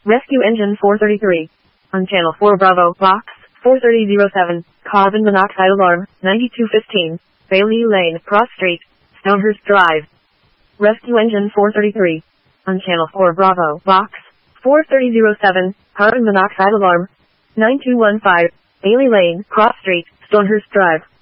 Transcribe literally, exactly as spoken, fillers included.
Rescue Engine four thirty-three. On Channel four Bravo, Box four thirty oh seven, carbon monoxide alarm, ninety-two fifteen, Bailey Lane, Cross Street, Stonehurst Drive. Rescue Engine four thirty-three. On Channel four Bravo, Box four thirty oh seven, carbon monoxide alarm, nine two one five, Bailey Lane, Cross Street, Stonehurst Drive.